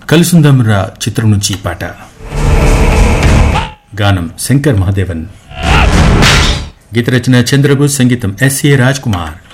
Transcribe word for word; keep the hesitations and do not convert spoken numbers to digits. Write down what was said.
కలుసుందాం రా చిత్రం నుంచి పాట. గానం శంకర్ మహాదేవన్, గీత రచన చంద్రబోస్, సంగీతం ఎస్ఏ రాజ్ కుమార్.